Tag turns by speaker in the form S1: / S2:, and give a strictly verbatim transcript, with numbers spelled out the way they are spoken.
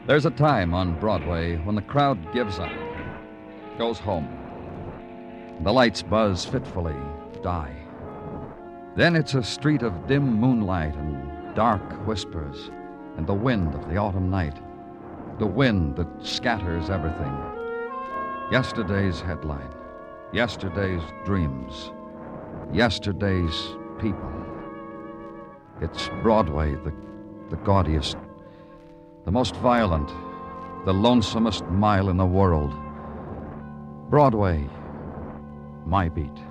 S1: There's a time on Broadway when the crowd gives up, goes home. The lights buzz fitfully, die. Then it's a street of dim moonlight and dark whispers and the wind of the autumn night, the wind that scatters everything. Yesterday's headline, yesterday's dreams, yesterday's people. It's Broadway, the, the gaudiest, the most violent, the lonesomest mile in the world. Broadway, my beat.